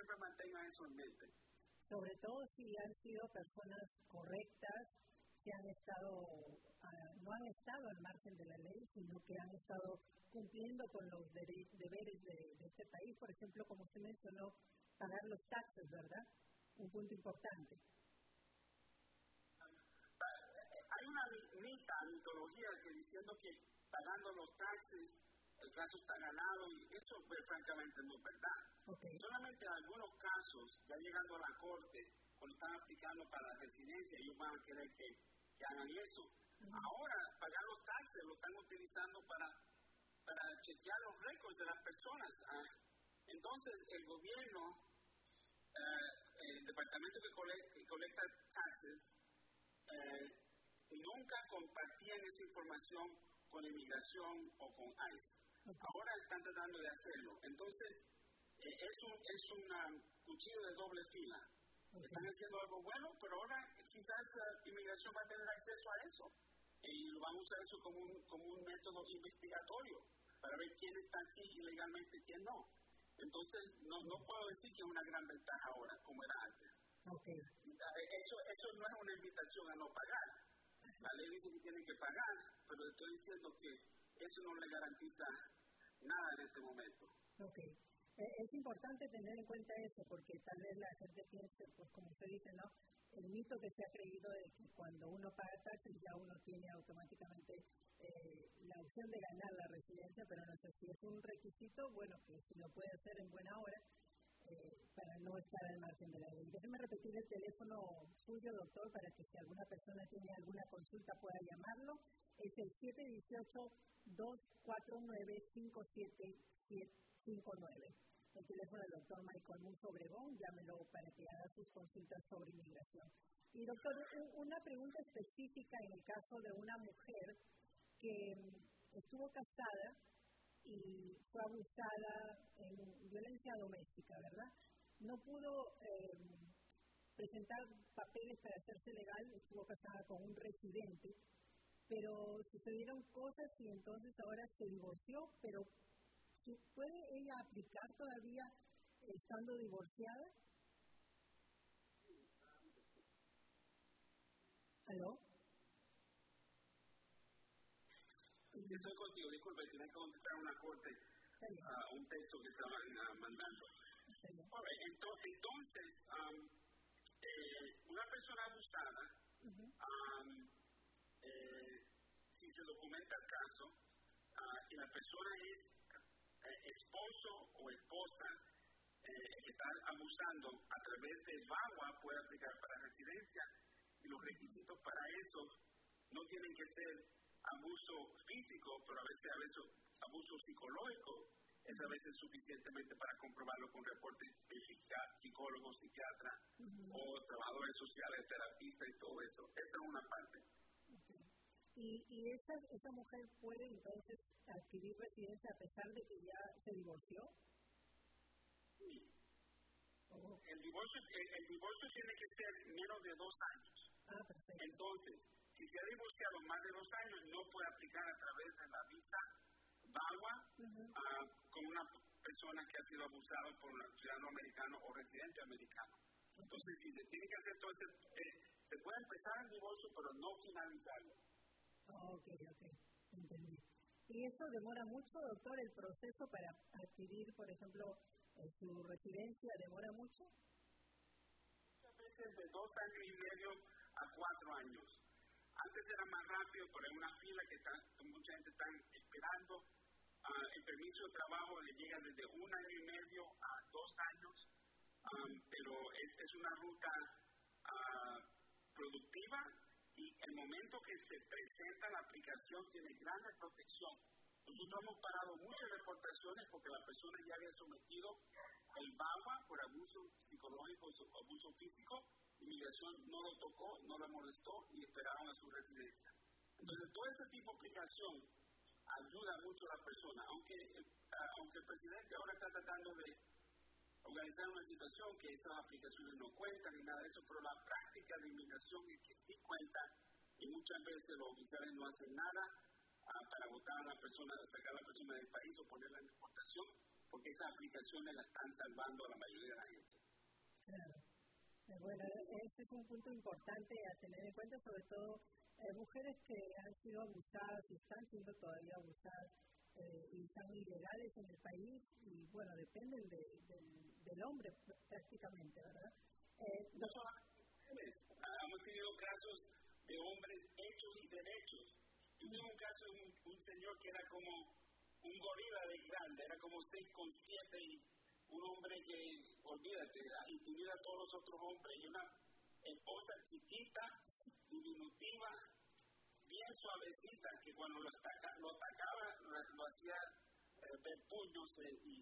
siempre mantengan eso en mente. Sobre todo si han sido personas correctas, que han estado, no han estado al margen de la ley, sino que han estado cumpliendo con los deberes de este país. Por ejemplo, como usted mencionó, pagar los taxes, ¿verdad? Un punto importante. Hay una mitología que diciendo que pagando los taxes el caso está ganado, y eso francamente no es verdad. Okay. Solamente en algunos casos, ya llegando a la corte, cuando están aplicando para la residencia, ellos van a querer que hagan eso. Ahora, pagar los taxes lo están utilizando para chequear los récords de las personas. Entonces, el gobierno, el departamento que colecta taxes, nunca compartían esa información con inmigración o con ICE. Ahora están tratando de hacerlo. Entonces, es un cuchillo de doble fila. Están haciendo algo bueno, pero ahora quizás inmigración va a tener acceso a eso. Y lo van a usar eso como un método investigatorio para ver quién está aquí ilegalmente y quién no. Entonces, no puedo decir que es una gran ventaja ahora, como era antes. Okay. Eso no es una invitación a no pagar. La ley dice que tienen que pagar, pero estoy diciendo que eso no le garantiza nada en este momento. Okay. Es importante tener en cuenta eso, porque tal vez la gente piense, pues como usted dice, ¿no? El mito que se ha creído de que cuando uno paga taxes ya uno tiene automáticamente la opción de ganar la residencia, pero no sé si es un requisito, bueno, que si lo puede hacer en buena hora, para no estar al margen de la ley. Déjeme repetir el teléfono suyo, doctor, para que si alguna persona tiene alguna consulta pueda llamarlo. Es el 718-249-5759. El teléfono del doctor Michael Musso Obregón, llámelo para que haga sus consultas sobre inmigración. Y doctor, una pregunta específica en el caso de una mujer que estuvo casada y fue abusada en violencia doméstica, ¿verdad? No pudo presentar papeles para hacerse legal, estuvo casada con un residente, pero sucedieron cosas y entonces ahora se divorció, pero ¿puede ella aplicar todavía estando divorciada? ¿Aló? Sí, estoy contigo, disculpe, tienes que contestar una corte, un texto que estaban mandando. Entonces, una persona abusada, si se documenta el caso, y la persona es esposo o esposa que está abusando a través de VAWA, puede aplicar para residencia, y los requisitos para eso no tienen que ser abuso físico, pero a veces abuso psicológico es a veces suficientemente para comprobarlo con reportes de psicólogos, psiquiatras o trabajadores sociales, terapistas y todo eso. Esa es una parte. Okay. ¿Y esa mujer puede entonces adquirir residencia a pesar de que ya se divorció? Sí. El divorcio tiene que ser menos de 2 años. Perfecto. Entonces, si se ha divorciado más de 2 años, no puede aplicar a través de la visa VAWA con una persona que ha sido abusada por un ciudadano americano o residente americano. Entonces, si se tiene que hacer todo se puede empezar el divorcio, pero no finalizarlo. Ok, entendí. ¿Y eso demora mucho, doctor, el proceso para adquirir, por ejemplo, su residencia? ¿Demora mucho? Muchas veces de 2 años y medio a 4 años. Antes era más rápido, pero hay una fila que mucha gente está esperando. El permiso de trabajo le llega desde 1 año y medio a 2 años, pero es una ruta productiva, y el momento que se presenta la aplicación tiene gran protección. Nosotros hemos parado muchas deportaciones porque la persona ya había sometido el VAWA por abuso psicológico o abuso físico. Inmigración no lo tocó, no lo molestó y esperaron a su residencia. Entonces, todo ese tipo de aplicación ayuda mucho a la persona, aunque el presidente ahora está tratando de organizar una situación que esas aplicaciones no cuentan ni nada de eso, pero la práctica de inmigración es que sí cuenta, y muchas veces los oficiales no hacen nada para votar a la persona, sacar a la persona del país o ponerla en deportación, porque esas aplicaciones la están salvando a la mayoría de la gente. Claro. Bueno, ese es un punto importante a tener en cuenta, sobre todo mujeres que han sido abusadas y están siendo todavía abusadas y están ilegales en el país y, bueno, dependen del hombre prácticamente, ¿verdad? No solamente mujeres, hemos tenido casos de hombres hechos y derechos. Yo tengo un caso de un señor que era como un gorila de grande, era como 6'7" y un hombre que, olvídate, intimida a todos los otros hombres, y una esposa chiquita, diminutiva, bien suavecita, que cuando lo atacaba lo hacía ver puños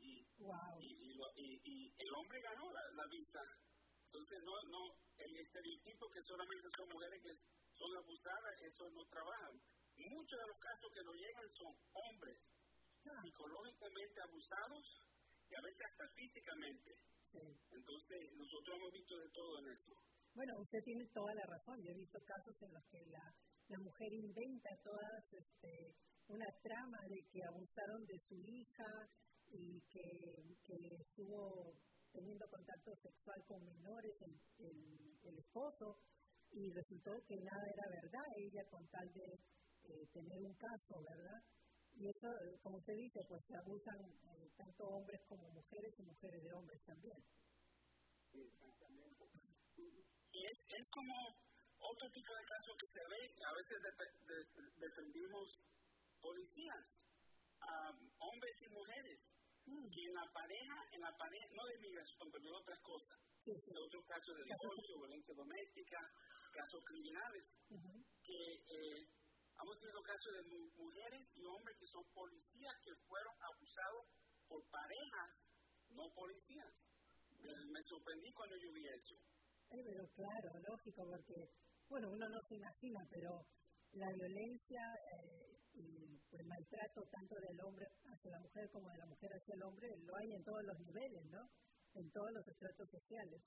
y el hombre ganó la visa. Entonces el estereotipo que solamente son mujeres que son abusadas, eso no trabaja. Muchos de los casos que nos llegan son hombres psicológicamente abusados y a veces hasta físicamente. Sí. Entonces, nosotros hemos visto de todo en eso. Bueno, usted tiene toda la razón. Yo he visto casos en los que la mujer inventa todas una trama de que abusaron de su hija y que estuvo teniendo contacto sexual con menores el esposo, y resultó que nada era verdad, ella con tal de tener un caso, ¿verdad? Y eso, como usted dice, pues se abusan tanto hombres como mujeres y mujeres de hombres también. Sí, exactamente. Y es como otro tipo de caso que se ve, a veces defendimos policías, hombres y mujeres, que en la pareja, no de migración, pero de otras cosas, de otros casos de divorcio, violencia doméstica, casos criminales, que hemos tenido casos de mujeres y hombres que son policías que fueron abusados por parejas, no policías. Me sorprendí cuando yo vi eso. Pero claro, lógico, porque, bueno, uno no se imagina, pero la violencia y el maltrato tanto del hombre hacia la mujer como de la mujer hacia el hombre lo hay en todos los niveles, ¿no? En todos los estratos sociales.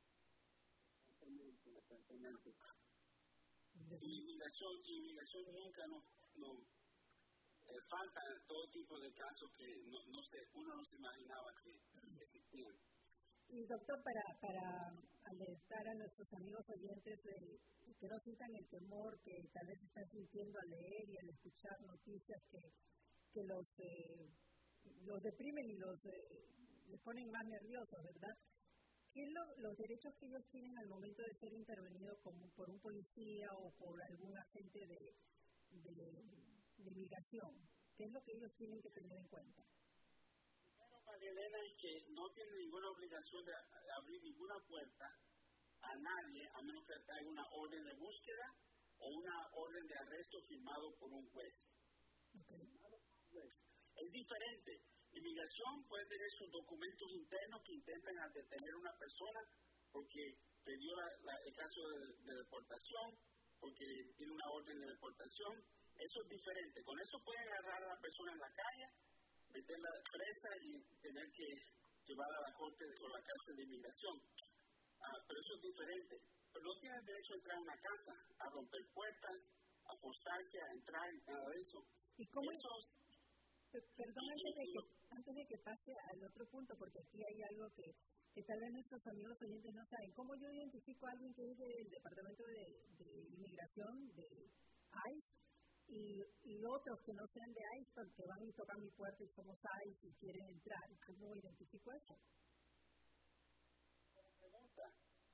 Exactamente. Y inmigración nunca falta todo tipo de casos que uno no se imaginaba que existían. Y doctor, para alertar a nuestros amigos oyentes de que no sientan el temor que tal vez están sintiendo al leer y al escuchar noticias que los deprimen y les ponen más nerviosos, ¿verdad? ¿Qué es los derechos que ellos tienen al momento de ser intervenidos por un policía o por algún agente de migración? ¿Qué es lo que ellos tienen que tener en cuenta? Primero, María Elena, es que no tienen ninguna obligación de abrir ninguna puerta a nadie, a menos que haya una orden de búsqueda o una orden de arresto firmado por un juez. Okay. Es diferente. Inmigración puede tener sus documentos internos que intentan detener a una persona porque perdió el caso de deportación, porque tiene una orden de deportación. Eso es diferente. Con eso pueden agarrar a la persona en la calle, meterla presa y tener que llevarla a la corte o la cárcel de inmigración. Pero eso es diferente. Pero no tienen derecho a entrar a una casa, a romper puertas, a forzarse a entrar, nada de eso. ¿Y cómo Perdón, antes de que pase al otro punto, porque aquí hay algo que tal vez nuestros amigos oyentes no saben. ¿Cómo yo identifico a alguien que es del Departamento de Inmigración, de ICE, y otros que no sean de ICE, porque van y tocan mi puerta y somos ICE y quieren entrar? ¿Cómo identifico eso? Buena pregunta.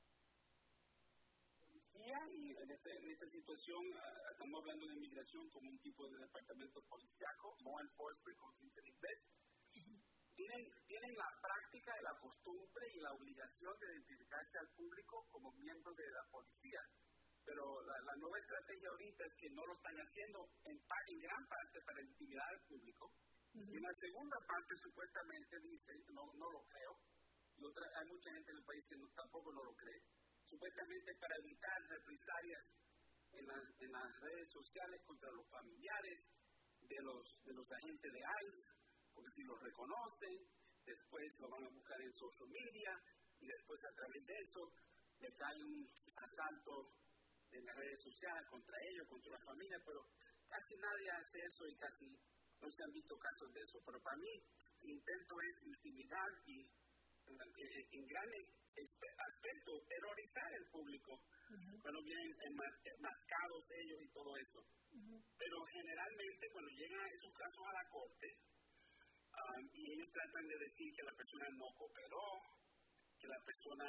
Y en esta situación estamos hablando de inmigración como un tipo de departamento policíaco, law enforcement, como se dice en inglés. Tienen la práctica y la costumbre y la obligación de identificarse al público como miembros de la policía. Pero la nueva estrategia ahorita es que no lo están haciendo en gran parte para intimidar al público. Y en la segunda parte supuestamente dice, no lo creo, hay mucha gente en el país que tampoco no lo cree, supuestamente para evitar represalias en las redes sociales contra los familiares de los agentes de ICE, porque si los reconocen, después lo van a buscar en social media y después a través de eso le cae un asalto en las redes sociales contra ellos, contra la familia, pero casi nadie hace eso y casi no se han visto casos de eso. Pero para mí el intento es intimidar y en gran aspecto, terrorizar al público, cuando vienen enmascados ellos y todo eso. Pero generalmente cuando llegan esos casos a la corte, y ellos tratan de decir que la persona no cooperó, que la persona,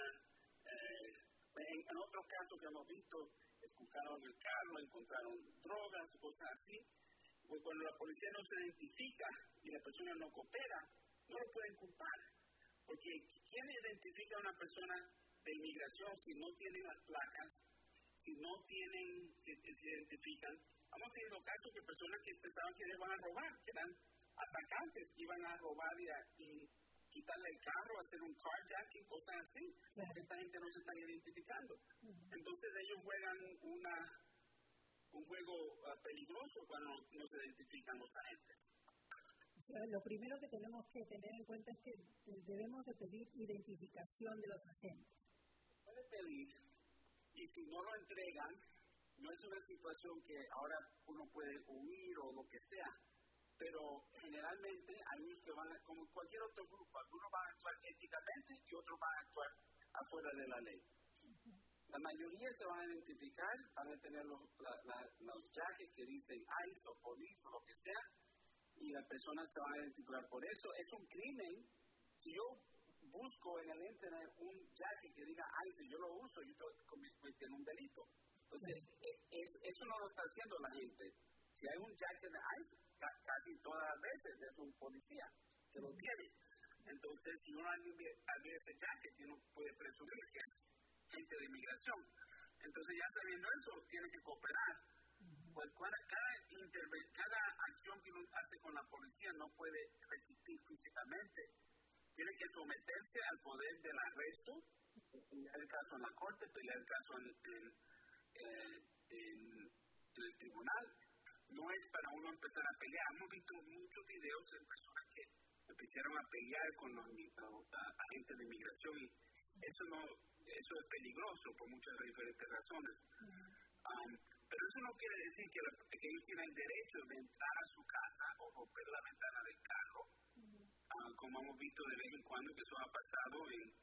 en otros casos que hemos visto, escucharon el carro, encontraron drogas, cosas así, pues cuando la policía no se identifica y la persona no coopera, no lo pueden culpar. Porque ¿quién identifica a una persona de inmigración si no tienen las placas, si no tienen, se identifican? Hemos tenido casos de personas que pensaban que les van a robar, que eran atacantes, que iban a robar y quitarle el carro, hacer un carjacking, cosas así. Claro. Esta gente no se está identificando. Entonces ellos juegan un juego peligroso cuando no se identifican los agentes. Lo primero que tenemos que tener en cuenta es que debemos de pedir identificación de los agentes. Puede pedir, y si no lo entregan, no es una situación que ahora uno puede huir o lo que sea, pero generalmente hay unos que van a, como cualquier otro grupo, algunos van a actuar éticamente y otros van a actuar afuera de la ley. La mayoría se van a identificar, van a tener los jackets que dicen ICE o police o lo que sea, y las personas se van a identificar por eso. Es un crimen. Si yo busco en el internet un jacket que diga ICE y yo lo uso, yo estoy cometiendo un delito. Entonces, eso no lo está haciendo la gente. Si hay un jacket de ICE, casi todas las veces es un policía que lo tiene. Entonces, si uno alguien ese jacket, uno puede presumir que es gente de inmigración. Entonces, ya sabiendo eso, tiene que cooperar. Pues cada acción que uno hace con la policía no puede resistir físicamente. Tiene que someterse al poder del arresto, pelear el caso en la corte, pelear el caso en el tribunal. No es para uno empezar a pelear. Hemos visto muchos videos de personas que empezaron a pelear con los agentes de inmigración y eso es peligroso por muchas diferentes razones. Pero eso no quiere decir que ellos tienen el derecho de entrar a su casa o romper la ventana del carro, como hemos visto de vez en cuando que eso ha pasado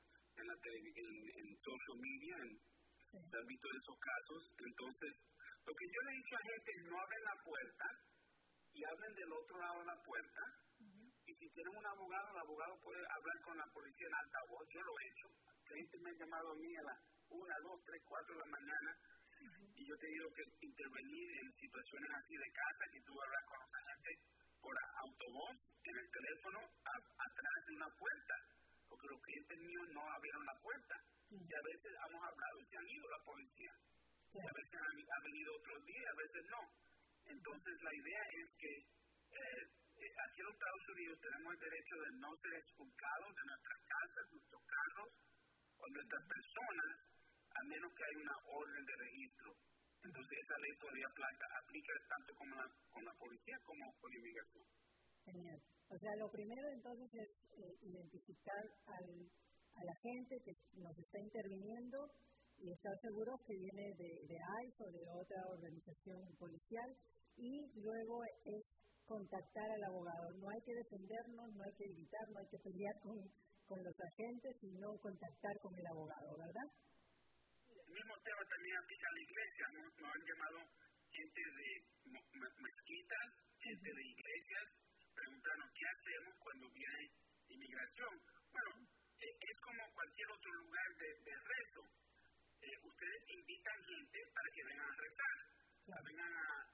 en social media, se han visto esos casos. Entonces, lo que yo le he dicho a gente es no abren la puerta y hablen del otro lado de la puerta. Y si tienen un abogado, el abogado puede hablar con la policía en alta voz. Yo lo he hecho. Gente me ha llamado a mí a las 1, 2, 3, 4 de la mañana. Y yo he tenido que intervenir en situaciones así de casa, que tú hablas con los agentes por autovoz, en el teléfono, atrás de una puerta, porque los clientes míos no abrieron la puerta. Y a veces hemos hablado y se han ido la policía. Y a veces ha venido otros días, a veces no. Entonces la idea es que aquí en los Estados Unidos tenemos el derecho de no ser expulsados de nuestras casas, nuestros carros o nuestras personas, a menos que haya una orden de registro. Entonces esa ley todavía aplica tanto con la policía como con la inmigración. Genial. O sea, lo primero entonces es identificar a la gente que nos está interviniendo y estar seguros que viene de ICE o de otra organización policial, y luego es contactar al abogado. No hay que defendernos, no hay que evitar, no hay que pelear con los agentes, sino contactar con el abogado, ¿verdad? El mismo tema también aplica a la iglesia. Nos han llamado gente de mezquitas, gente de iglesias, preguntarnos qué hacemos cuando viene inmigración. Bueno, es como cualquier otro lugar de rezo. Ustedes invitan gente para que vengan a rezar, vengan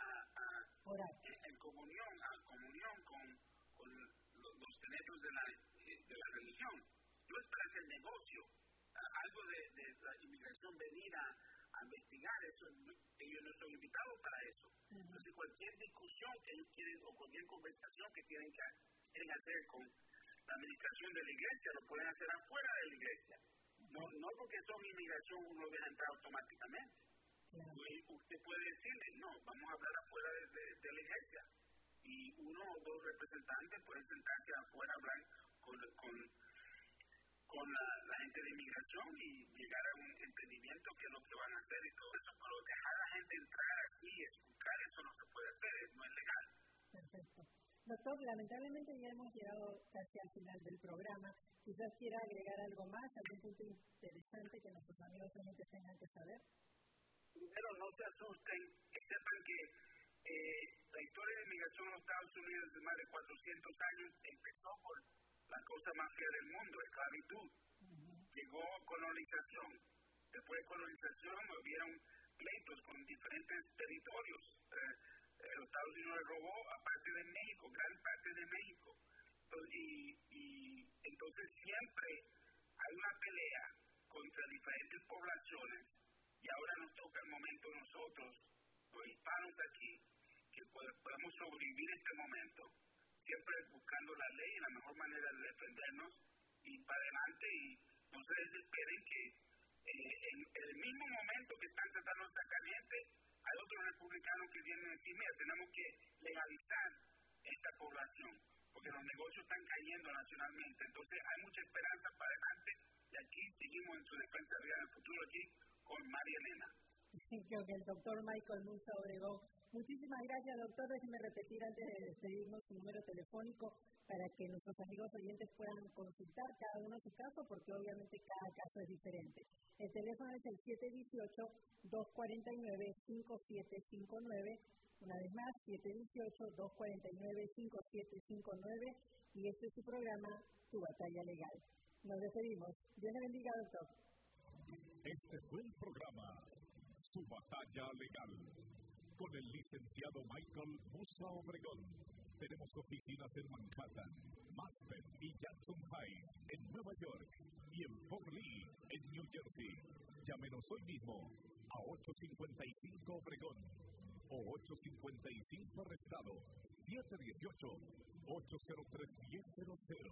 en comunión con los tenedores de la religión. No es para hacer negocio. Algo de la inmigración venir a investigar eso, ellos no son invitados para eso. Entonces cualquier discusión que ellos quieren o cualquier conversación que quieren hacer con la administración de la iglesia, lo pueden hacer afuera de la iglesia. No porque son inmigración uno deja entrar automáticamente. Usted puede decirle, no, vamos a hablar afuera de la iglesia. Y uno o dos representantes pueden sentarse afuera a hablar con la gente de inmigración y llegar a un entendimiento que es lo que van a hacer y todo eso. Pero dejar a la gente entrar así, escuchar, eso no se puede hacer, no es legal. Perfecto. Doctor, lamentablemente ya hemos llegado casi al final del programa. Quizás quiera agregar algo más, algún punto interesante que nuestros amigos oyentes tengan que saber. Primero, no se asusten, que sepan que la historia de inmigración en los Estados Unidos de más de 400 años empezó por la cosa más fea del mundo, esclavitud. Llegó colonización. Después de colonización hubieron pleitos con diferentes territorios. Los Estados Unidos robó a parte de México, gran parte de México. Y entonces siempre hay una pelea contra diferentes poblaciones y ahora nos toca el momento nosotros, los hispanos aquí, que podemos sobrevivir este momento, siempre buscando la ley y la mejor manera de defendernos y para adelante, y no se desesperen que en el mismo momento que están tratando de sacar gente, hay otros republicanos que vienen a decir, mira, tenemos que legalizar esta población, porque los negocios están cayendo nacionalmente. Entonces hay mucha esperanza para adelante, y aquí seguimos en su defensa real en el futuro, aquí con María Elena. Creo que el doctor Michael Musa Obregón. Muchísimas gracias, doctor. Déjeme repetir antes de despedirnos su número telefónico para que nuestros amigos oyentes puedan consultar cada uno su caso, porque obviamente cada caso es diferente. El teléfono es el 718-249-5759. Una vez más, 718-249-5759. Y este es su programa, Tu Batalla Legal. Nos despedimos. Dios le bendiga, doctor. Este fue el programa Su Batalla Legal con el licenciado Michael Musa Obregón. Tenemos oficinas en Manhattan, Maspeth y Jackson Heights en Nueva York y en Fort Lee en New Jersey. Llámenos hoy mismo a 855 Obregón o 855 Arrestado 718-803-1000.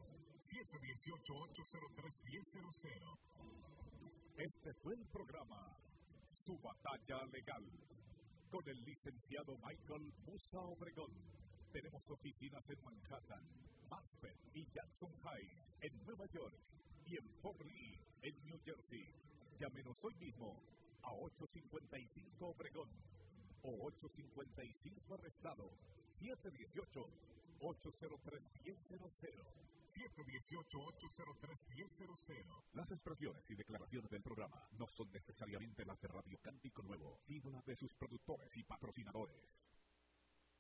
718-803-1000. Este fue el programa Su Batalla Legal con el licenciado Michael Musa Obregón. Tenemos oficinas en Manhattan, Maspeth y Jackson Heights en Nueva York y en Fort Lee en New Jersey. Llámenos hoy mismo a 855 Obregón o 855 Arrestado 718-803-1000. 718-803-1000. Las expresiones y declaraciones del programa no son necesariamente las de Radio Cántico Nuevo, sino las de sus productores y patrocinadores.